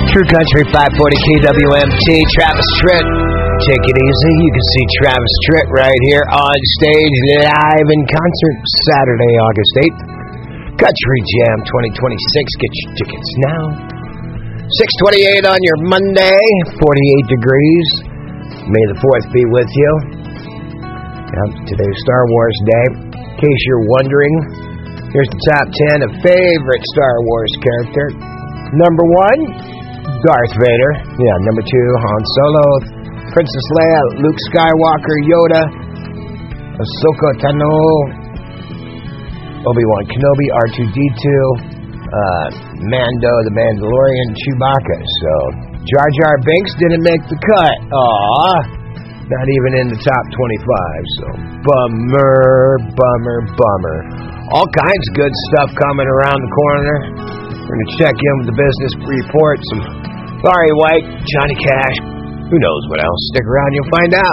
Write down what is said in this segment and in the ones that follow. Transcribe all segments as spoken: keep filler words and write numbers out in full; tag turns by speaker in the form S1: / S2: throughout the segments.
S1: True Country five forty K W M T, Travis Tritt. Take it easy. You can see Travis Tritt right here on stage live in concert Saturday, August eighth. Country Jam twenty twenty-six. Get your tickets now. six twenty-eight on your Monday, forty-eight degrees. May the fourth be with you. Yep, today's Star Wars Day. In case you're wondering, here's the top ten of favorite Star Wars character. Number one, Darth Vader. Yeah, number two, Han Solo, Princess Leia, Luke Skywalker, Yoda, Ahsoka Tano, Obi-Wan Kenobi, R two D two, uh, Mando, the Mandalorian, Chewbacca. So, Jar Jar Binks didn't make the cut. Aww. Not even in the top twenty-five. So, bummer, bummer, bummer. All kinds of good stuff coming around the corner. We're going to check in with the business report. Some Barry White, Johnny Cash. Who knows what else? Stick around, you'll find out.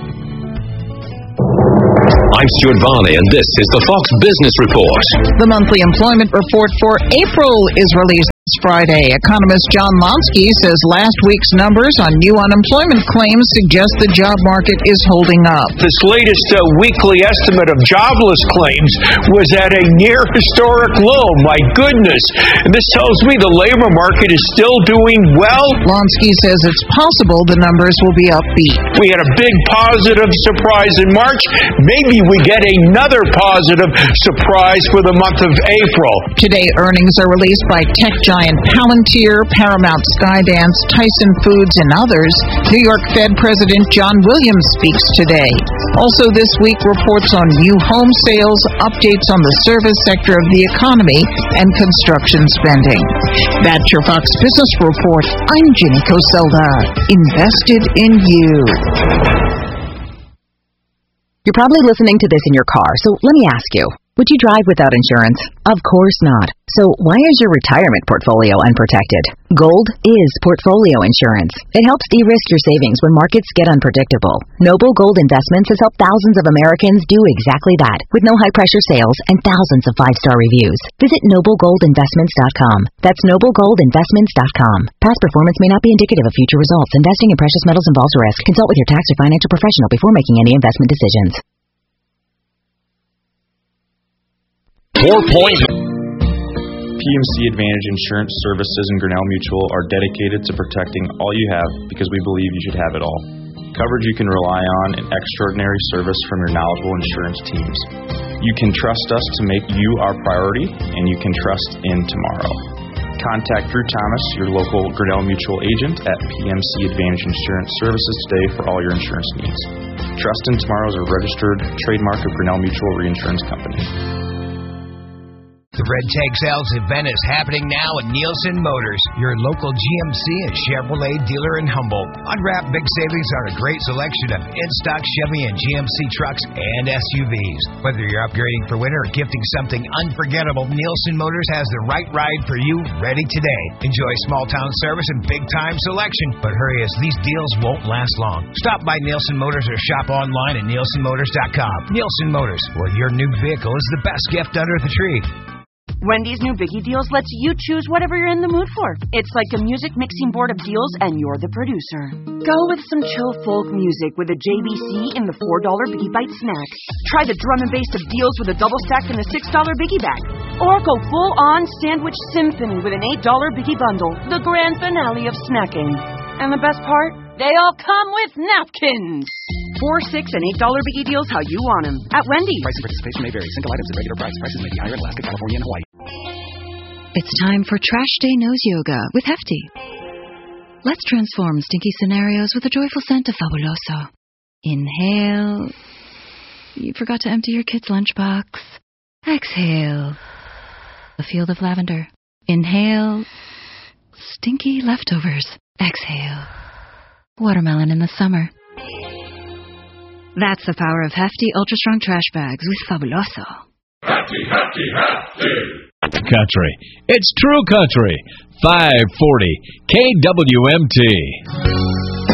S2: I'm Stuart Varley, and this is the Fox Business Report.
S3: The monthly employment report for April is released this Friday. Economist John Lonsky says last week's numbers on new unemployment claims suggest the job market is holding up.
S4: This latest uh, weekly estimate of jobless claims was at a near historic low. My goodness. And this tells me the labor market is still doing well.
S3: Lonsky says it's possible the numbers will be upbeat.
S4: We had a big positive surprise in March. Maybe we get another positive surprise for the month of April.
S3: Today, earnings are released by tech giant Palantir, Paramount Skydance, Tyson Foods, and others. New York Fed President John Williams speaks today. Also this week, reports on new home sales, updates on the service sector of the economy, and construction spending. That's your Fox Business Report. I'm Jenny Coselda. Invested in you.
S5: You're probably listening to this in your car, so let me ask you, would you drive without insurance? Of course not. So why is your retirement portfolio unprotected? Gold is portfolio insurance. It helps de-risk your savings when markets get unpredictable. Noble Gold Investments has helped thousands of Americans do exactly that, with no high-pressure sales and thousands of five-star reviews. Visit noble gold investments dot com. That's noble gold investments dot com. Past performance may not be indicative of future results. Investing in precious metals involves risk. Consult with your tax or financial professional before making any investment decisions.
S2: Four point.
S6: P M C Advantage Insurance Services and Grinnell Mutual are dedicated to protecting all you have because we believe you should have it all. Coverage you can rely on and extraordinary service from your knowledgeable insurance teams. You can trust us to make you our priority, and you can trust in tomorrow. Contact Drew Thomas, your local Grinnell Mutual agent at P M C Advantage Insurance Services today for all your insurance needs. Trust in Tomorrow is a registered trademark of Grinnell Mutual Reinsurance Company.
S7: The Red Tank Sales event is happening now at Nielsen Motors, your local G M C and Chevrolet dealer in Humboldt. Unwrap big savings on a great selection of in-stock Chevy and G M C trucks and S U Vs. Whether you're upgrading for winter or gifting something unforgettable, Nielsen Motors has the right ride for you ready today. Enjoy small-town service and big-time selection, but hurry as these deals won't last long. Stop by Nielsen Motors or shop online at nielsen motors dot com. Nielsen Motors, where your new vehicle is the best gift under the tree.
S8: Wendy's new Biggie Deals lets you choose whatever you're in the mood for. It's like a music mixing board of deals, and you're the producer. Go with some chill folk music with a J B C in the four dollar Biggie Bite snack. Try the drum and bass of deals with a double stack in the six dollar Biggie Bag. Or go full-on sandwich symphony with an eight dollar Biggie Bundle, the grand finale of snacking. And the best part? They all come with napkins. Four, six, and eight dollar Biggie Deals how you want them. At Wendy's.
S9: Price and participation may vary. Single items at regular price. Prices may be higher in Alaska, California, and Hawaii.
S10: It's time for Trash Day Nose Yoga with Hefty. Let's transform stinky scenarios with a joyful scent of Fabuloso. Inhale. You forgot to empty your kid's lunchbox. Exhale. A field of lavender. Inhale. Stinky leftovers. Exhale. Watermelon in the summer. That's the power of Hefty Ultra Strong Trash Bags with Fabuloso.
S11: Hefty, hefty, hefty.
S12: Country. It's true country. five forty K W M T.